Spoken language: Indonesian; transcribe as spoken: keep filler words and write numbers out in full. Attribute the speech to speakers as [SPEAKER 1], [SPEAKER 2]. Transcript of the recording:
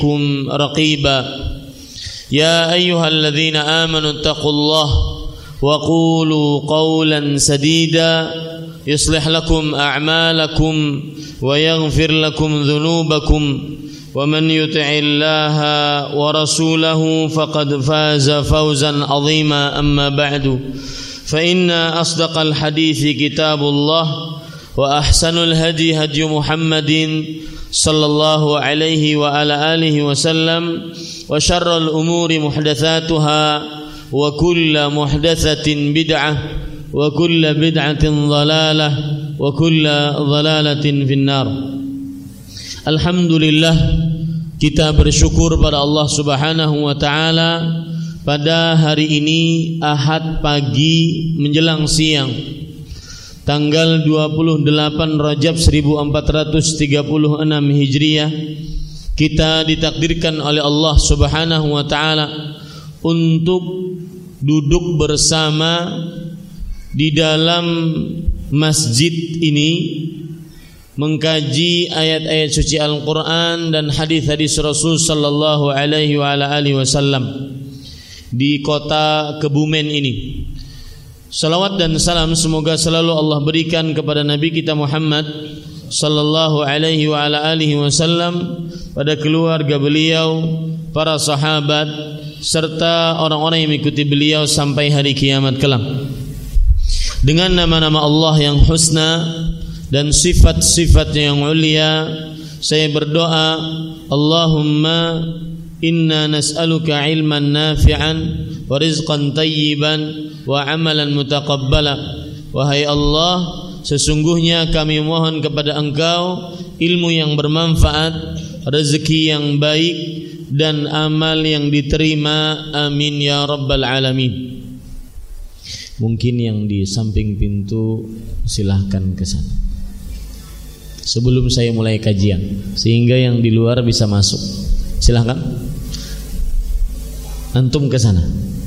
[SPEAKER 1] رقيبا يا أيها الذين آمنوا اتقوا الله وقولوا قولا سديدا يصلح لكم أعمالكم ويغفر لكم ذنوبكم ومن يطع الله ورسوله فقد فاز فوزا عظيما أما بعد فإن أصدق الحديث كتاب الله وأحسن الهدي هدي محمد صلى الله عليه وعلى آله وسلم وشر الأمور محدثاتها وكل محدثة بدعة وكل بدعة ضلالة وكل ضلالة في النار. Alhamdulillah, kita bersyukur pada Allah Subhanahu wa taala pada hari ini Ahad pagi menjelang siang tanggal dua puluh delapan Rajab seribu empat ratus tiga puluh enam Hijriah, kita ditakdirkan oleh Allah Subhanahu wa taala untuk duduk bersama di dalam masjid ini mengkaji ayat-ayat suci Al-Qur'an dan hadis-hadis Rasul sallallahu alaihi wa ala alihi wasallam di kota Kebumen ini. Salawat dan salam semoga selalu Allah berikan kepada Nabi kita Muhammad sallallahu alaihi wa ala alihi wasallam, pada keluarga beliau, para sahabat serta orang-orang yang mengikuti beliau sampai hari kiamat kelak. Dengan nama-nama Allah yang husna dan sifat-sifatnya yang mulia, saya berdoa, Allahumma inna nas'aluka ilman nafi'an wa rizqan tayyiban wa amalan mutaqabbala. Wahai Allah, sesungguhnya kami mohon kepada Engkau ilmu yang bermanfaat, rezeki yang baik dan amal yang diterima. Amin ya rabbal alamin. Mungkin yang di samping pintu silahkan ke sana sebelum saya mulai kajian, sehingga yang di luar bisa masuk. Silahkan antum ke sana.